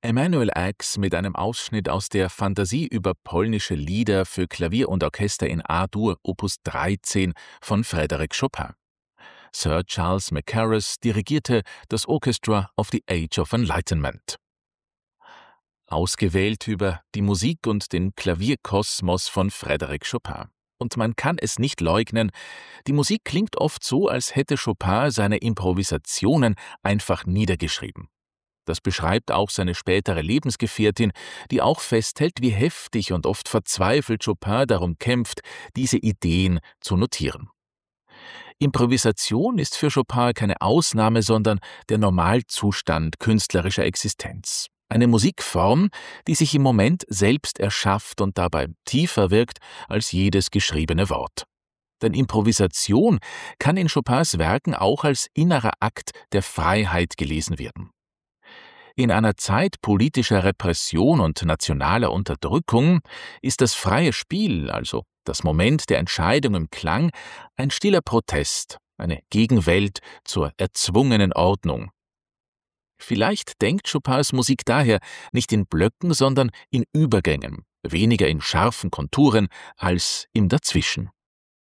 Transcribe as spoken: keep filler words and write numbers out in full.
Emanuel Ax mit einem Ausschnitt aus der Fantasie über polnische Lieder für Klavier und Orchester in A-Dur Opus dreizehn von Frédéric Chopin. Sir Charles Mackerras dirigierte das Orchestra of the Age of Enlightenment. Ausgewählt über die Musik und den Klavierkosmos von Frédéric Chopin. Und man kann es nicht leugnen, die Musik klingt oft so, als hätte Chopin seine Improvisationen einfach niedergeschrieben. Das beschreibt auch seine spätere Lebensgefährtin, die auch festhält, wie heftig und oft verzweifelt Chopin darum kämpft, diese Ideen zu notieren. Improvisation ist für Chopin keine Ausnahme, sondern der Normalzustand künstlerischer Existenz. Eine Musikform, die sich im Moment selbst erschafft und dabei tiefer wirkt als jedes geschriebene Wort. Denn Improvisation kann in Chopins Werken auch als innerer Akt der Freiheit gelesen werden. In einer Zeit politischer Repression und nationaler Unterdrückung ist das freie Spiel, also das Moment der Entscheidung im Klang, ein stiller Protest, eine Gegenwelt zur erzwungenen Ordnung. Vielleicht denkt Chopins Musik daher nicht in Blöcken, sondern in Übergängen, weniger in scharfen Konturen als im Dazwischen.